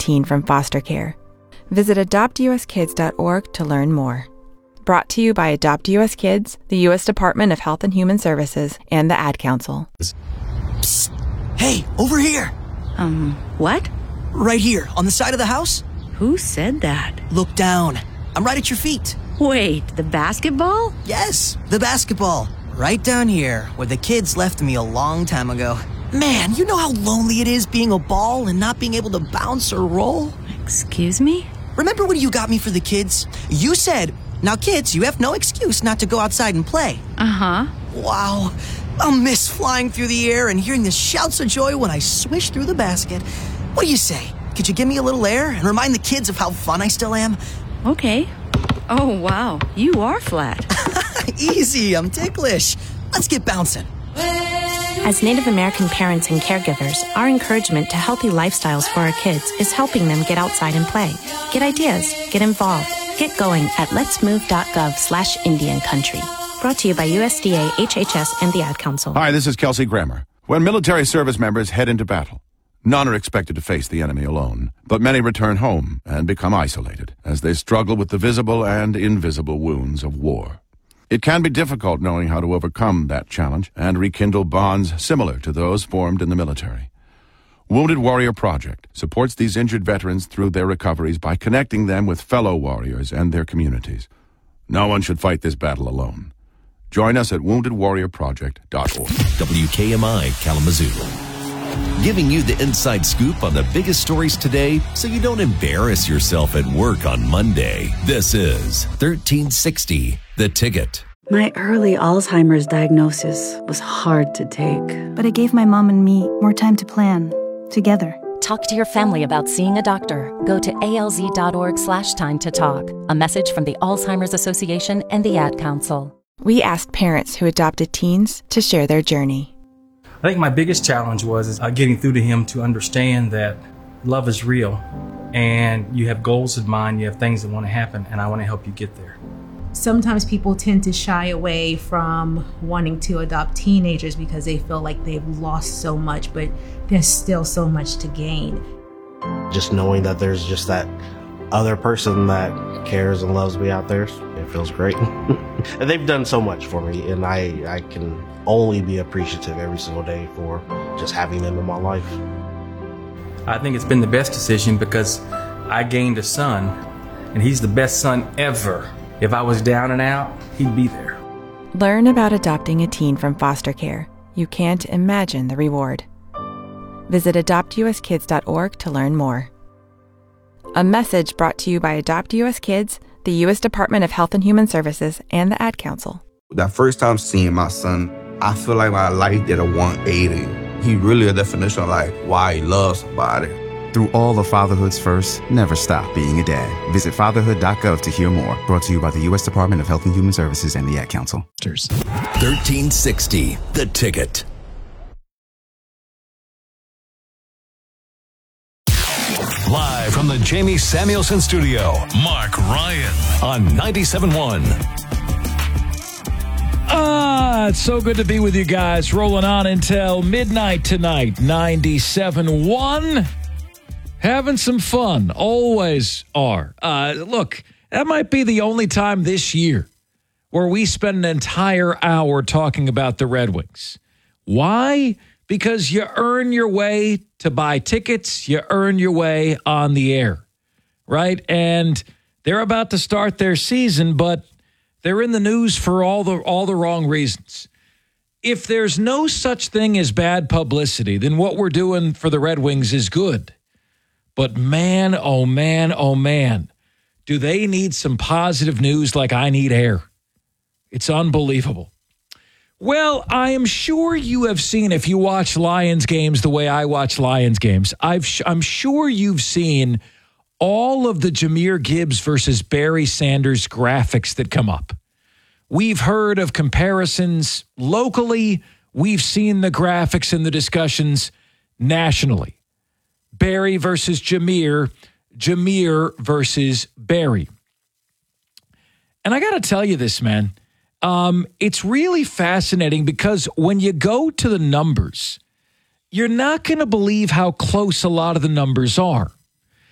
teen from foster care. Visit adoptuskids.org to learn more. Brought to you by Adopt US Kids, the U.S. Department of Health and Human Services, and the Ad Council. Psst. Hey, over here. What? Right here, on the side of the house. Who said that? Look down. I'm right at your feet. Wait, the basketball? Yes, the basketball. Right down here, where the kids left me a long time ago. Man, you know how lonely it is being a ball and not being able to bounce or roll? Excuse me? Remember when you got me for the kids? You said, now kids, you have no excuse not to go outside and play. Uh-huh. Wow. I'll miss flying through the air and hearing the shouts of joy when I swish through the basket. What do you say? Could you give me a little air and remind the kids of how fun I still am? Okay. Oh, wow. You are flat. Easy, I'm ticklish. Let's get bouncing. As Native American parents and caregivers, our encouragement to healthy lifestyles for our kids is helping them get outside and play. Get ideas, get involved, get going at letsmove.gov/Indian Country. Brought to you by USDA, HHS, and the Ad Council. Hi, this is Kelsey Grammer. When military service members head into battle, none are expected to face the enemy alone, but many return home and become isolated as they struggle with the visible and invisible wounds of war. It can be difficult knowing how to overcome that challenge and rekindle bonds similar to those formed in the military. Wounded Warrior Project supports these injured veterans through their recoveries by connecting them with fellow warriors and their communities. No one should fight this battle alone. Join us at woundedwarriorproject.org. WKMI Kalamazoo. Giving you the inside scoop on the biggest stories today so you don't embarrass yourself at work on Monday. This is 1360, The Ticket. My early Alzheimer's diagnosis was hard to take. But it gave my mom and me more time to plan, together. Talk to your family about seeing a doctor. Go to alz.org/time to talk. A message from the Alzheimer's Association and the Ad Council. We asked parents who adopted teens to share their journey. I think my biggest challenge was getting through to him to understand that love is real and you have goals in mind, you have things that want to happen, and I want to help you get there. Sometimes people tend to shy away from wanting to adopt teenagers because they feel like they've lost so much, but there's still so much to gain. Just knowing that there's just that other person that cares and loves me out there, it feels great. And they've done so much for me, and I can only be appreciative every single day for just having them in my life. I think it's been the best decision because I gained a son, and he's the best son ever. If I was down and out, he'd be there. Learn about adopting a teen from foster care. You can't imagine the reward. Visit adoptuskids.org to learn more. A message brought to you by Adopt US Kids, the U.S. Department of Health and Human Services, and the Ad Council. That first time seeing my son, I feel like my life did a 180. He really a definition of like why he loves somebody. Through all of fatherhood's first, never stop being a dad. Visit fatherhood.gov to hear more. Brought to you by the U.S. Department of Health and Human Services and the Ad Council. 1360, The Ticket. Live from the Jamie Samuelson Studio, Mark Ryan on 97.1. It's so good to be with you guys. Rolling on until midnight tonight, 97.1. Having some fun. Always are. Look, that might be the only time this year where we spend an entire hour talking about the Red Wings. Why? Because you earn your way to buy tickets. You earn your way on the air, right? And they're about to start their season, but they're in the news for all the wrong reasons. If there's no such thing as bad publicity, then what we're doing for the Red Wings is good. But man, oh man, do they need some positive news like I need air. It's unbelievable. Well, I am sure you have seen, if you watch Lions games the way I watch Lions games, I'm sure you've seen all of the Jahmyr Gibbs versus Barry Sanders graphics that come up. We've heard of comparisons locally. We've seen the graphics and the discussions nationally. Barry versus Jahmyr, Jahmyr versus Barry. And I got to tell you this, man. It's really fascinating because when you go to the numbers, you're not going to believe how close a lot of the numbers are.